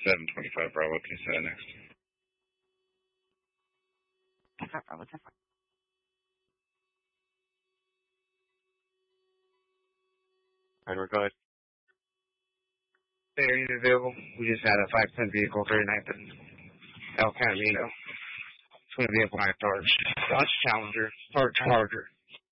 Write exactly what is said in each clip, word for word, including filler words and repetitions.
seven twenty-five Bravo, can you say that next? Bravo, Alright, go ahead. Hey, are you available? We just had a five ten vehicle, thirty-ninth and El Camino. It's going to be a black Dodge. Dodge Challenger. Or Charger.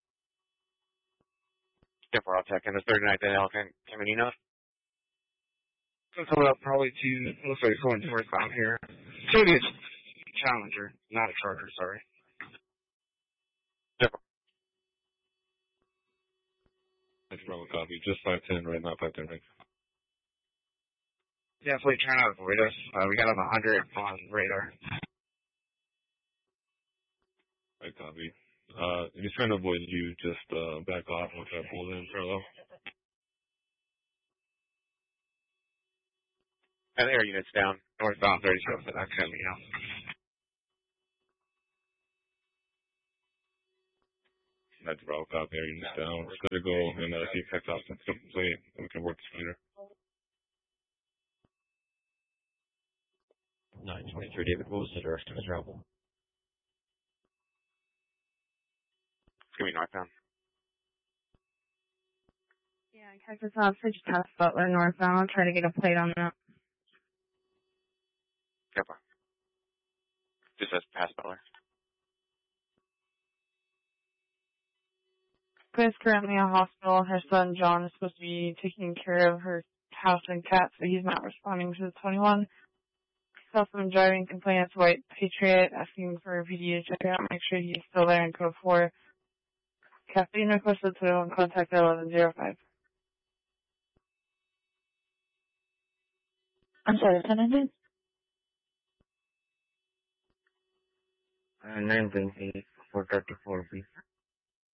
Yeah, for all tech and the thirty-ninth and El Camino. It's coming up probably to, looks like it's going northbound here. It's going to be a Challenger, not a Charger, sorry. Yeah. That's Bravo copy. Just five ten, right? Not five ten, right? Definitely trying to avoid us. Uh, we got him one hundred on radar. Right, copy. Uh, if he's trying to avoid you, just uh, back off once I pull in parallel. And air units down. Northbound thirty-seven, El Camino. That's Bravo copy. Air units down. We're going to go and uh, see if hex ops is complete, and we can work this later. nine twenty-three, David, what was the direction of travel? It's going to be northbound. Yeah, Cactus Officer just passed Butler northbound. I'll try to get a plate on that. Yep. Just says pass Butler. Chris currently in hospital. Her son John is supposed to be taking care of her house and cat, so he's not responding to the twenty-one. Saw some driving complaints, White Patriot, asking for a P D to check out, make sure he's still there in code four. Caffeine requested to contact eleven oh five. I'm sorry, what's that name? Uh, nine twenty-eight, four thirty-four, please.